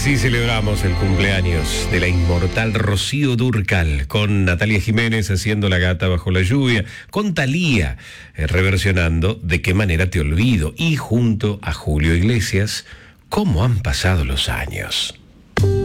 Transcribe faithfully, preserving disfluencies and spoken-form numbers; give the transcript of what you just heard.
así celebramos el cumpleaños de la inmortal Rocío Dúrcal, con Natalia Jiménez haciendo La Gata Bajo la Lluvia, con Thalía eh, reversionando De Qué Manera Te Olvido, y junto a Julio Iglesias, ¿Cómo han pasado los años?